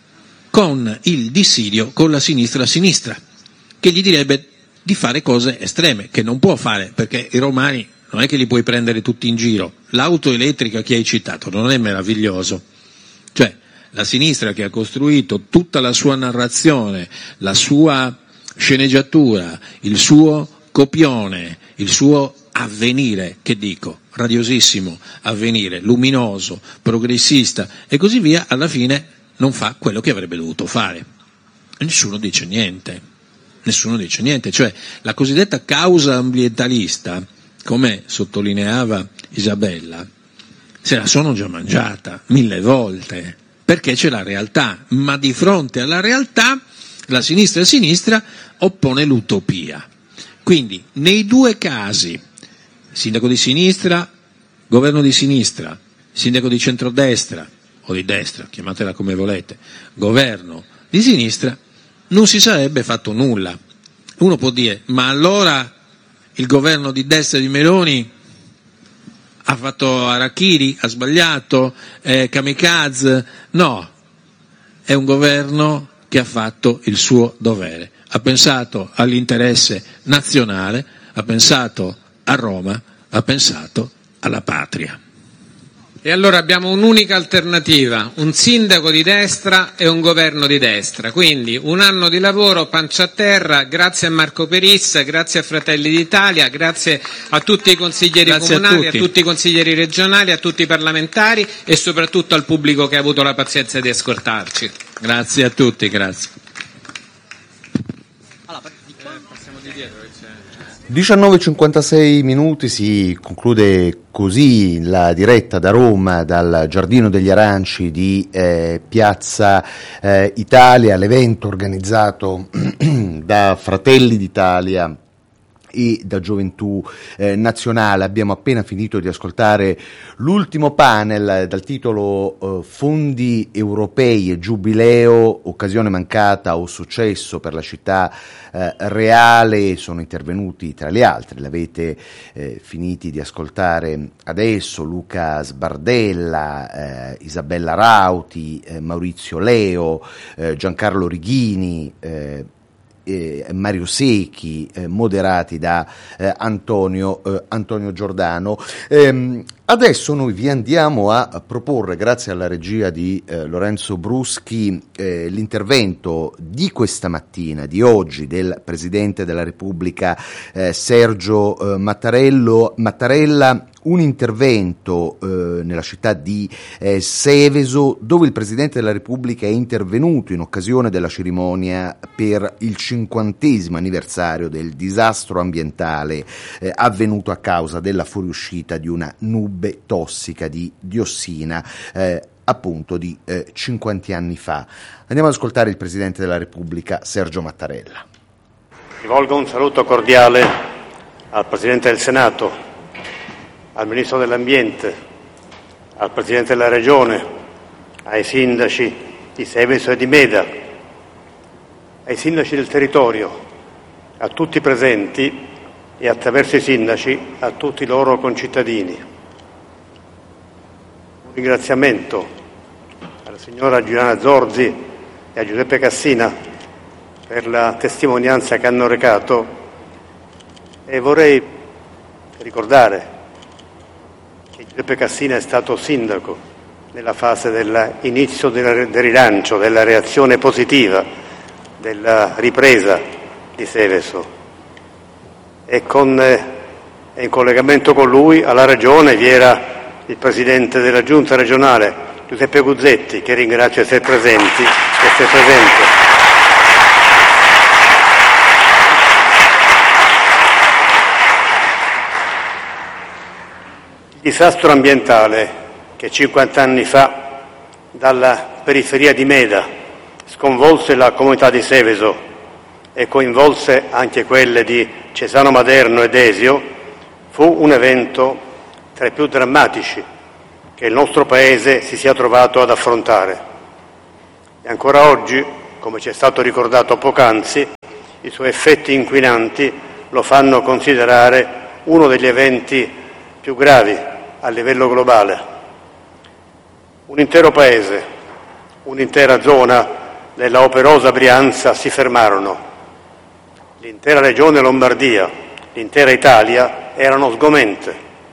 con il dissidio con la sinistra a sinistra, che gli direbbe di fare cose estreme, che non può fare, perché i romani non è che li puoi prendere tutti in giro. L'auto elettrica che hai citato non è meraviglioso? Cioè, la sinistra che ha costruito tutta la sua narrazione, la sua sceneggiatura, il suo copione, il suo avvenire, che dico, radiosissimo avvenire, luminoso, progressista e così via, alla fine non fa quello che avrebbe dovuto fare. E nessuno dice niente, nessuno dice niente, cioè la cosiddetta causa ambientalista, come sottolineava Isabella, se la sono già mangiata mille volte, perché c'è la realtà, ma di fronte alla realtà la sinistra e la sinistra oppone l'utopia. Quindi nei due casi, sindaco di sinistra, governo di sinistra, sindaco di centrodestra o di destra, chiamatela come volete, governo di sinistra, non si sarebbe fatto nulla. Uno può dire, ma allora il governo di destra di Meloni ha fatto Harakiri, ha sbagliato, è kamikaze? No, è un governo che ha fatto il suo dovere, ha pensato all'interesse nazionale, ha pensato a Roma, ha pensato alla patria. E allora abbiamo un'unica alternativa, un sindaco di destra e un governo di destra, quindi un anno di lavoro, pancia a terra, grazie a Marco Perissa, grazie a Fratelli d'Italia, grazie a tutti i consiglieri grazie comunali, a, a tutti i consiglieri regionali, a tutti i parlamentari e soprattutto al pubblico che ha avuto la pazienza di ascoltarci. Grazie a tutti, grazie. diciannove e cinquantasei minuti, si conclude così la diretta da Roma, dal Giardino degli Aranci di eh, Piazza eh, Italia, l'evento organizzato da Fratelli d'Italia e da Gioventù eh, Nazionale. Abbiamo appena finito di ascoltare l'ultimo panel dal titolo eh, Fondi europei e giubileo, occasione mancata o successo per la città eh, reale. Sono intervenuti tra gli altri, l'avete eh, finiti di ascoltare adesso, Luca Sbardella, eh, Isabella Rauti, eh, Maurizio Leo, eh, Giancarlo Righini, eh, Eh, Mario Secchi, eh, moderati da eh, Antonio, eh, Antonio Giordano. Ehm, adesso noi vi andiamo a proporre, grazie alla regia di eh, Lorenzo Bruschi, eh, l'intervento di questa mattina, di oggi, del Presidente della Repubblica eh, Sergio eh, Mattarello, Mattarella, un intervento eh, nella città di eh, Seveso, dove il Presidente della Repubblica è intervenuto in occasione della cerimonia per il cinquantesimo anniversario del disastro ambientale eh, avvenuto a causa della fuoriuscita di una nube tossica di diossina eh, appunto di eh, cinquanta anni fa. Andiamo ad ascoltare il Presidente della Repubblica Sergio Mattarella. Rivolgo un saluto cordiale al Presidente del Senato, al Ministro dell'Ambiente, al Presidente della Regione, ai sindaci di Seveso e di Meda, ai sindaci del territorio, a tutti i presenti e attraverso i sindaci a tutti i loro concittadini. Un ringraziamento alla signora Giuliana Zorzi e a Giuseppe Cassina per la testimonianza che hanno recato, e vorrei ricordare che Giuseppe Cassina è stato sindaco nella fase dell'inizio del rilancio, della reazione positiva, della ripresa di Seveso. e, con, eh, e in collegamento con lui alla Regione vi era il Presidente della Giunta regionale, Giuseppe Guzzetti, che ringrazio di essere presenti, essere presente. Il disastro ambientale che cinquanta anni fa dalla periferia di Meda sconvolse la comunità di Seveso e coinvolse anche quelle di Cesano Maderno ed Esio, fu un evento tra i più drammatici che il nostro Paese si sia trovato ad affrontare. E ancora oggi, come ci è stato ricordato poc'anzi, i suoi effetti inquinanti lo fanno considerare uno degli eventi più gravi a livello globale. Un intero paese, un'intera zona della operosa Brianza si fermarono. L'intera regione Lombardia, l'intera Italia erano sgomente.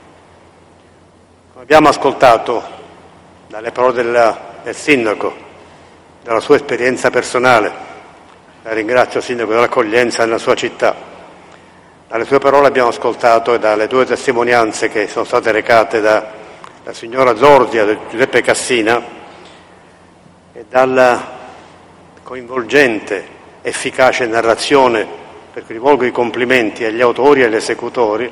Abbiamo ascoltato dalle parole del, del sindaco, dalla sua esperienza personale, la ringrazio sindaco dell'accoglienza nella sua città. Dalle sue parole abbiamo ascoltato e dalle due testimonianze che sono state recate da la signora Zordia e Giuseppe Cassina e dalla coinvolgente, efficace narrazione, per cui rivolgo i complimenti agli autori e agli esecutori,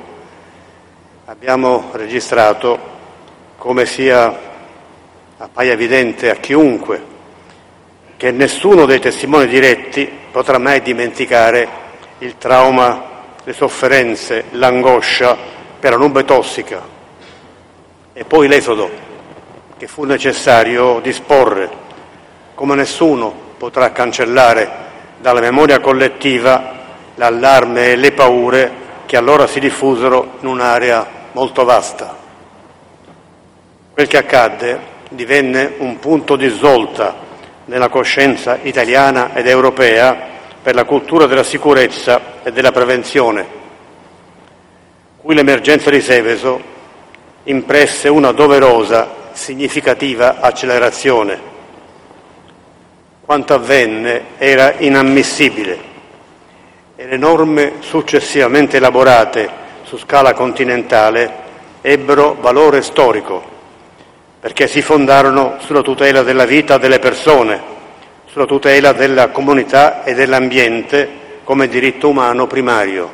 abbiamo registrato come sia appaia evidente a chiunque che nessuno dei testimoni diretti potrà mai dimenticare il trauma, le sofferenze, l'angoscia per la nube tossica e poi l'esodo che fu necessario disporre, come nessuno potrà cancellare dalla memoria collettiva l'allarme e le paure che allora si diffusero in un'area molto vasta. Quel che accadde divenne un punto di svolta nella coscienza italiana ed europea per la cultura della sicurezza e della prevenzione, cui l'emergenza di Seveso impresse una doverosa, significativa accelerazione. Quanto avvenne era inammissibile e le norme successivamente elaborate su scala continentale ebbero valore storico, perché si fondarono sulla tutela della vita delle persone, sulla tutela della comunità e dell'ambiente come diritto umano primario.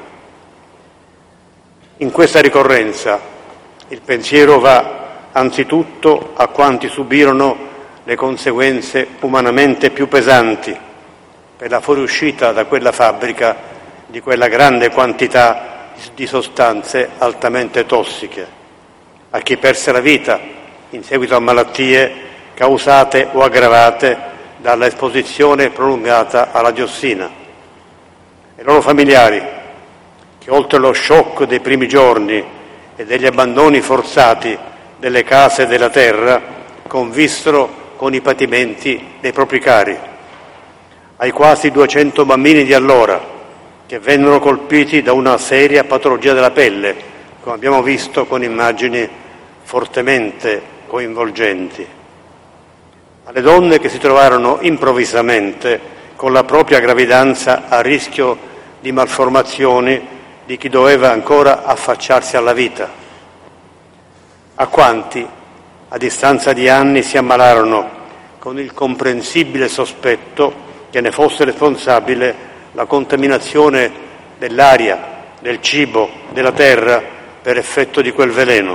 In questa ricorrenza il pensiero va anzitutto a quanti subirono le conseguenze umanamente più pesanti per la fuoriuscita da quella fabbrica di quella grande quantità di sostanze altamente tossiche, a chi perse la vita in seguito a malattie causate o aggravate dalla esposizione prolungata alla diossina, e i loro familiari che oltre lo shock dei primi giorni e degli abbandoni forzati delle case e della terra convissero con i patimenti dei propri cari, ai quasi duecento bambini di allora che vennero colpiti da una seria patologia della pelle, come abbiamo visto con immagini fortemente coinvolgenti, alle donne che si trovarono improvvisamente con la propria gravidanza a rischio di malformazioni di chi doveva ancora affacciarsi alla vita, a quanti a distanza di anni si ammalarono con il comprensibile sospetto che ne fosse responsabile la contaminazione dell'aria, del cibo, della terra per effetto di quel veleno.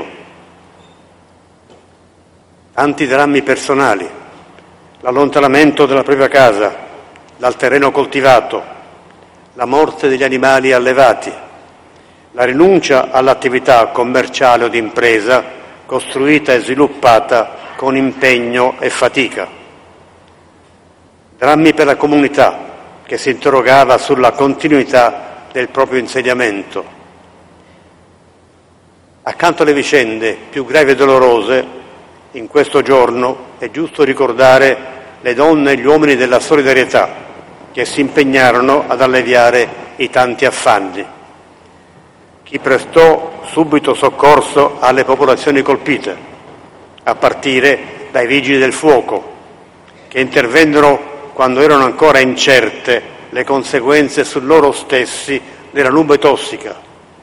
Tanti drammi personali, l'allontanamento dalla propria casa, dal terreno coltivato, la morte degli animali allevati, la rinuncia all'attività commerciale o d'impresa costruita e sviluppata con impegno e fatica. Drammi per la comunità che si interrogava sulla continuità del proprio insediamento. Accanto alle vicende più gravi e dolorose, in questo giorno è giusto ricordare le donne e gli uomini della solidarietà che si impegnarono ad alleviare i tanti affanni. Chi prestò subito soccorso alle popolazioni colpite, a partire dai vigili del fuoco, che intervennero quando erano ancora incerte le conseguenze su loro stessi della nube tossica,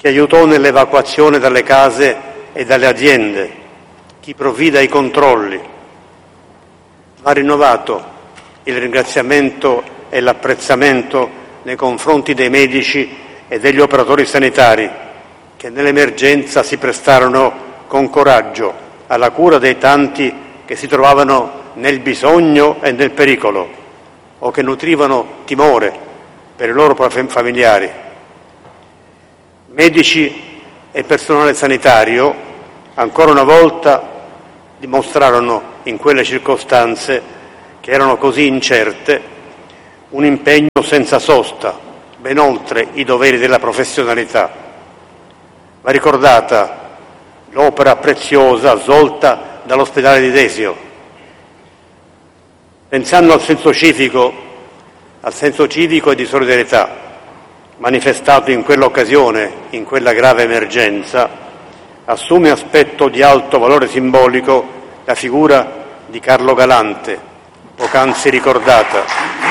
chi aiutò nell'evacuazione dalle case e dalle aziende, chi provvide ai controlli. Va rinnovato il ringraziamento e l'apprezzamento nei confronti dei medici e degli operatori sanitari che nell'emergenza si prestarono con coraggio alla cura dei tanti che si trovavano nel bisogno e nel pericolo o che nutrivano timore per i loro familiari. Medici e personale sanitario ancora una volta dimostrarono in quelle circostanze, che erano così incerte, un impegno senza sosta, ben oltre i doveri della professionalità. Va ricordata l'opera preziosa svolta dall'ospedale di Desio. Pensando al senso civico, al senso civico e di solidarietà manifestato in quell'occasione, in quella grave emergenza, assume aspetto di alto valore simbolico la figura di Carlo Galante, poc'anzi ricordata.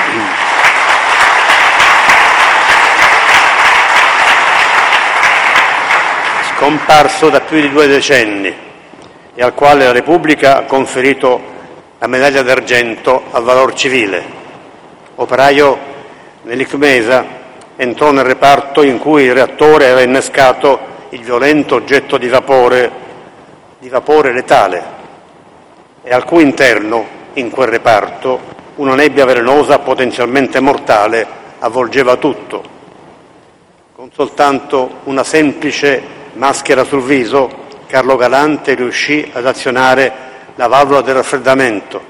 Scomparso da più di due decenni e al quale la Repubblica ha conferito la medaglia d'argento al valor civile. Operaio nell'Icmesa, entrò nel reparto in cui il reattore aveva innescato il violento oggetto di vapore, di vapore letale, e al cui interno, in quel reparto, una nebbia velenosa potenzialmente mortale avvolgeva tutto. Con soltanto una semplice maschera sul viso, Carlo Galante riuscì ad azionare la valvola del raffreddamento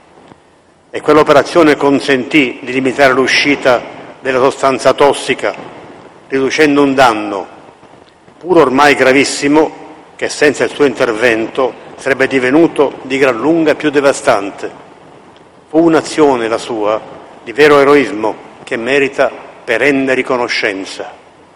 e quell'operazione consentì di limitare l'uscita della sostanza tossica, riducendo un danno, pur ormai gravissimo, che senza il suo intervento sarebbe divenuto di gran lunga più devastante. Fu un'azione, la sua, di vero eroismo che merita perenne riconoscenza.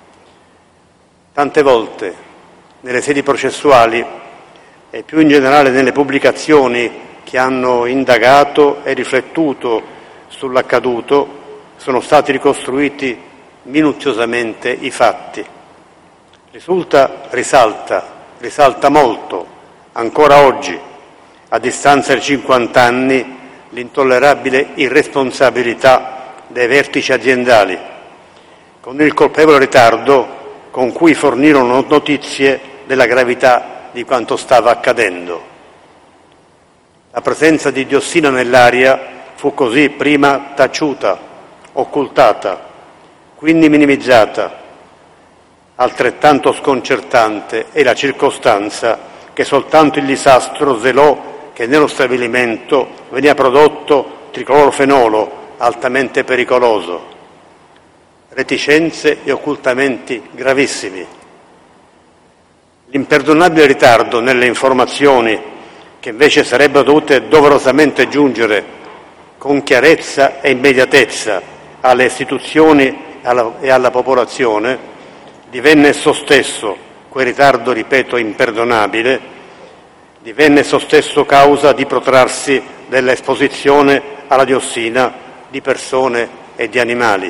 Tante volte, nelle sedi processuali e più in generale nelle pubblicazioni che hanno indagato e riflettuto sull'accaduto, sono stati ricostruiti minuziosamente i fatti. Risulta, risalta, risalta molto, ancora oggi, a distanza di cinquanta anni, l'intollerabile irresponsabilità dei vertici aziendali, con il colpevole ritardo con cui fornirono notizie della gravità di quanto stava accadendo. La presenza di diossina nell'aria fu così prima taciuta, occultata, quindi minimizzata. Altrettanto sconcertante è la circostanza che soltanto il disastro svelò che nello stabilimento veniva prodotto triclorofenolo altamente pericoloso. Reticenze e occultamenti gravissimi. L'imperdonabile ritardo nelle informazioni, che invece sarebbero dovute doverosamente giungere con chiarezza e immediatezza alle istituzioni e alla popolazione, divenne esso stesso, quel ritardo, ripeto, imperdonabile, divenne esso stesso causa di protrarsi dell'esposizione alla diossina di persone e di animali.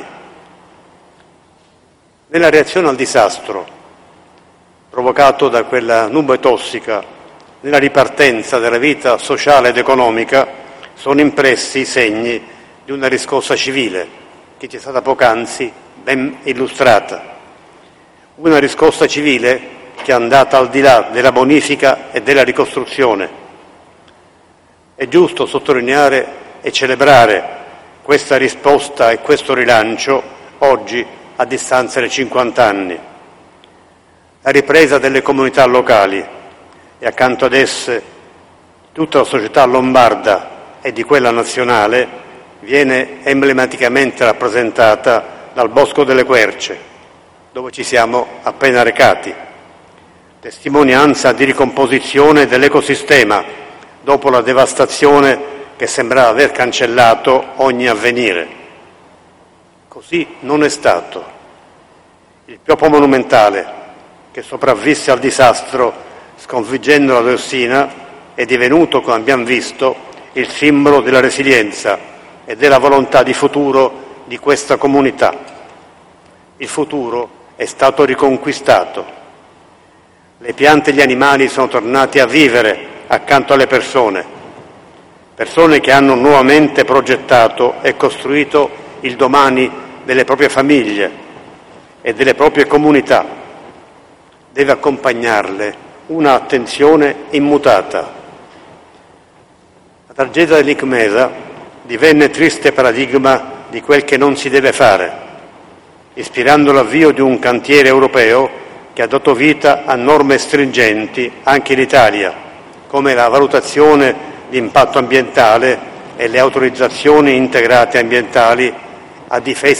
Nella reazione al disastro provocato da quella nube tossica, nella ripartenza della vita sociale ed economica, sono impressi i segni di una riscossa civile che ci è stata poc'anzi ben illustrata. Una riscossa civile che è andata al di là della bonifica e della ricostruzione. È giusto sottolineare e celebrare questa risposta e questo rilancio oggi a distanza di cinquanta anni. La ripresa delle comunità locali e accanto ad esse tutta la società lombarda e di quella nazionale viene emblematicamente rappresentata dal Bosco delle Querce, dove ci siamo appena recati, testimonianza di ricomposizione dell'ecosistema dopo la devastazione che sembrava aver cancellato ogni avvenire. Così non è stato. Il pioppo monumentale che sopravvisse al disastro sconfiggendo la diossina è divenuto, come abbiamo visto, il simbolo della resilienza e della volontà di futuro di questa comunità. Il futuro è stato riconquistato. Le piante e gli animali sono tornati a vivere accanto alle persone, persone che hanno nuovamente progettato e costruito il domani delle proprie famiglie e delle proprie comunità. Deve accompagnarle una attenzione immutata. La tragedia dell'Icmesa divenne triste paradigma di quel che non si deve fare, ispirando l'avvio di un cantiere europeo che ha dato vita a norme stringenti anche in Italia, come la valutazione di impatto ambientale e le autorizzazioni integrate ambientali a difesa